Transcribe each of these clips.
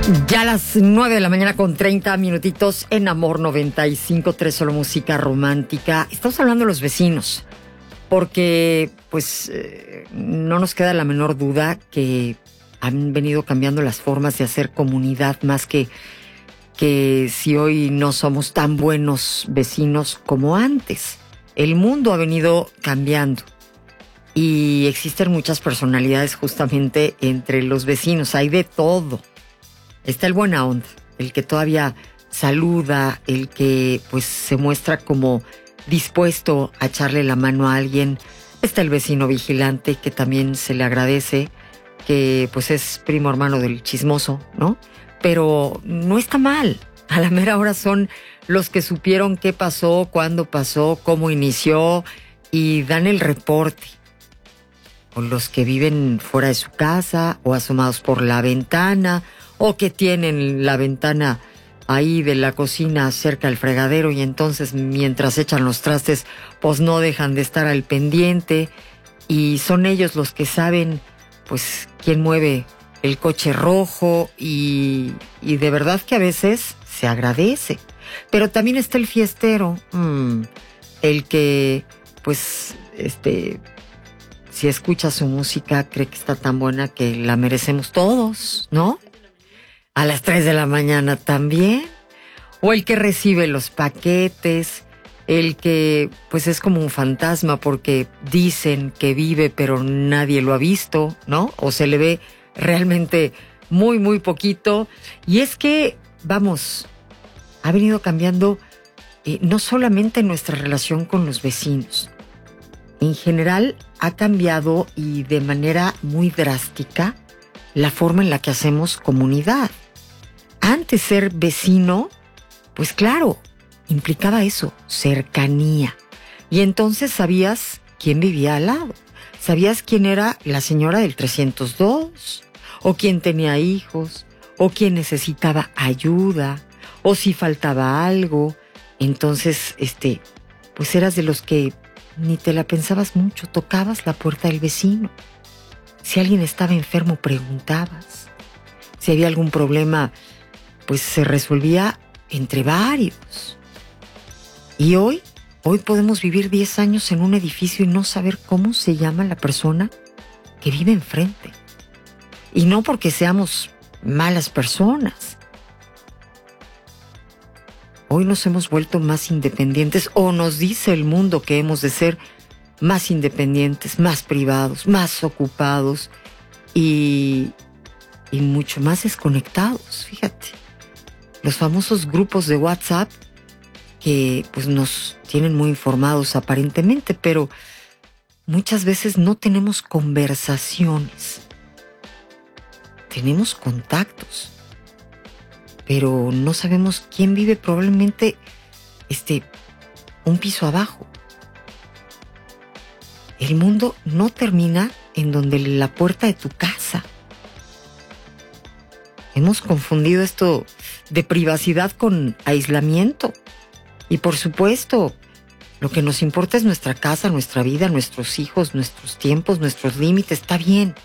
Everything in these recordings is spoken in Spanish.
Ya a las 9 de la mañana con 30 minutitos en Amor 95.3, solo música romántica. Estamos hablando de los vecinos, porque pues no nos queda la menor duda que han venido cambiando las formas de hacer comunidad, más que si hoy no somos tan buenos vecinos como antes. El mundo ha venido cambiando y existen muchas personalidades justamente entre los vecinos. Hay de todo. Está el buena onda, el que todavía saluda, el que pues se muestra como dispuesto a echarle la mano a alguien. Está el vecino vigilante, que también se le agradece, que pues es primo hermano del chismoso, ¿no? Pero no está mal. A la mera hora son los que supieron qué pasó, cuándo pasó, cómo inició y dan el reporte. O los que viven fuera de su casa o asomados por la ventana, o que tienen la ventana ahí de la cocina cerca del fregadero y entonces mientras echan los trastes pues no dejan de estar al pendiente, y son ellos los que saben pues quién mueve el coche rojo y de verdad que a veces se agradece. Pero también está el fiestero, el que pues si escucha su música cree que está tan buena que la merecemos todos, ¿no? A las 3 de la mañana también. O el que recibe los paquetes, el que pues es como un fantasma porque dicen que vive pero nadie lo ha visto, ¿no? O se le ve realmente muy, muy poquito. Y es que, vamos, ha venido cambiando no solamente nuestra relación con los vecinos. En general ha cambiado y de manera muy drástica la forma en la que hacemos comunidad. Antes ser vecino, pues claro, implicaba eso, cercanía. Y entonces sabías quién vivía al lado. Sabías quién era la señora del 302, o quién tenía hijos, o quién necesitaba ayuda, o si faltaba algo. Entonces, pues eras de los que ni te la pensabas mucho, tocabas la puerta del vecino. Si alguien estaba enfermo, preguntabas. Si había algún problema, pues se resolvía entre varios. Y hoy podemos vivir 10 años en un edificio y no saber cómo se llama la persona que vive enfrente. Y no porque seamos malas personas. Hoy nos hemos vuelto más independientes, o nos dice el mundo que hemos de ser más independientes, más privados, más ocupados y mucho más desconectados, fíjate. Los famosos grupos de WhatsApp que pues nos tienen muy informados aparentemente, pero muchas veces no tenemos conversaciones. Tenemos contactos, pero no sabemos quién vive probablemente un piso abajo. El mundo no termina en donde la puerta de tu casa. Hemos confundido esto de privacidad con aislamiento. Y por supuesto, lo que nos importa es nuestra casa, nuestra vida, nuestros hijos, nuestros tiempos, nuestros límites. Está bien.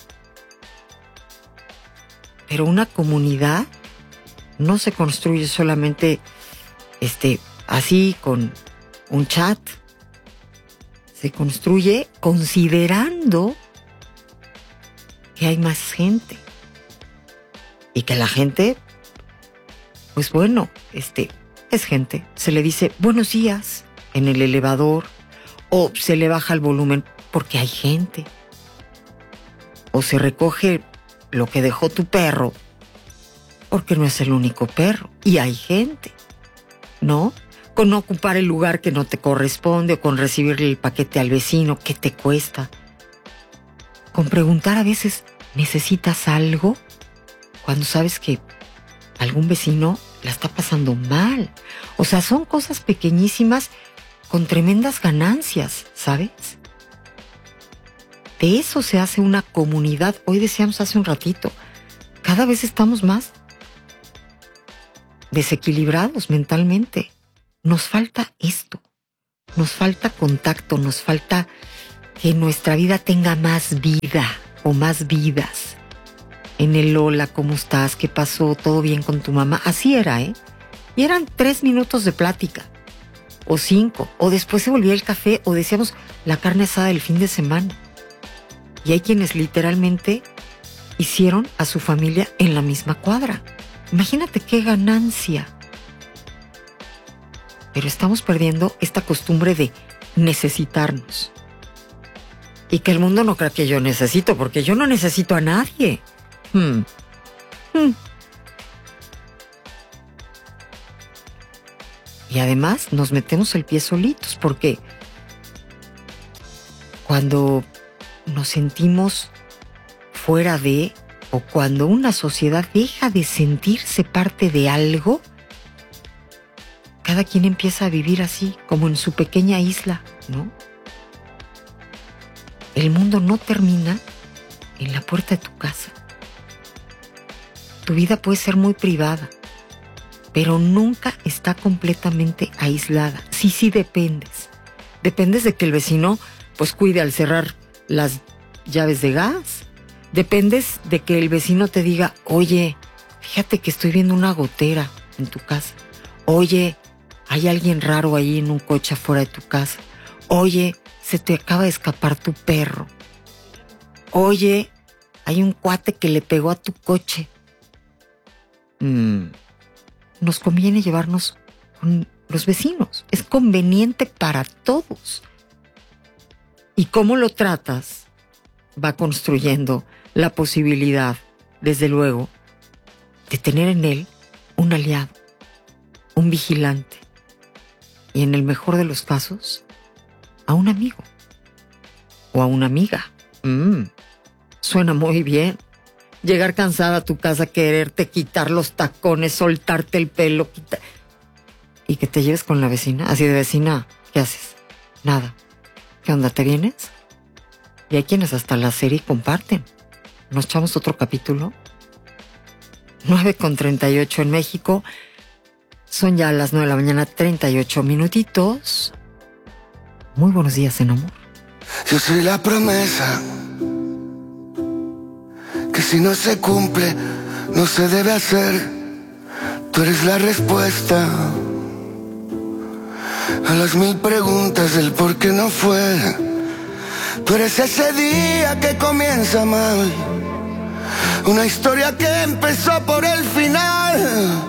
Pero una comunidad no se construye solamente así con un chat. Se construye considerando que hay más gente. Y que la gente, pues bueno, es gente. Se le dice buenos días en el elevador, o se le baja el volumen porque hay gente. O se recoge lo que dejó tu perro porque no es el único perro y hay gente, ¿no? Con no ocupar el lugar que no te corresponde, o con recibirle el paquete al vecino, ¿qué te cuesta? Con preguntar a veces, ¿necesitas algo? Cuando sabes que algún vecino la está pasando mal. O sea, son cosas pequeñísimas con tremendas ganancias, ¿sabes? De eso se hace una comunidad. Hoy decíamos hace un ratito, cada vez estamos más desequilibrados mentalmente. Nos falta esto, nos falta contacto, nos falta que nuestra vida tenga más vida o más vidas. en el hola, ¿cómo estás? ¿Qué pasó? ¿Todo bien con tu mamá? Así era, ¿eh? Y eran 3 minutos de plática, o 5, o después se volvía el café, o decíamos la carne asada del fin de semana. Y hay quienes literalmente hicieron a su familia en la misma cuadra. Imagínate qué ganancia. Pero estamos perdiendo esta costumbre de necesitarnos. Y que el mundo no crea que yo necesito, porque yo no necesito a nadie. Y además nos metemos el pie solitos, porque cuando nos sentimos fuera de, o cuando una sociedad deja de sentirse parte de algo, cada quien empieza a vivir así, como en su pequeña isla, ¿no? El mundo no termina en la puerta de tu casa. Tu vida puede ser muy privada, pero nunca está completamente aislada. Sí dependes. Dependes de que el vecino pues cuide al cerrar las llaves de gas. Dependes de que el vecino te diga, oye, fíjate que estoy viendo una gotera en tu casa. Oye, hay alguien raro ahí en un coche afuera de tu casa. Oye, se te acaba de escapar tu perro. Oye, hay un cuate que le pegó a tu coche. Nos conviene llevarnos con los vecinos. Es conveniente para todos. Y cómo lo tratas va construyendo la posibilidad, desde luego, de tener en él un aliado, un vigilante y, en el mejor de los casos, a un amigo o a una amiga. Suena muy bien. Llegar cansada a tu casa, quererte quitar los tacones, soltarte el pelo, y que te lleves con la vecina. Así de vecina, ¿qué haces? Nada. ¿Qué onda, te vienes? Y hay quienes hasta la serie comparten. ¿Nos echamos otro capítulo? 9:38 en México. Son ya las 9 de la mañana, 38 minutitos. Muy buenos días, en amor. Yo soy la promesa que si no se cumple, no se debe hacer. Tú eres la respuesta a las 1000 preguntas del por qué no fue. Tú eres ese día que comienza mal, una historia que empezó por el final.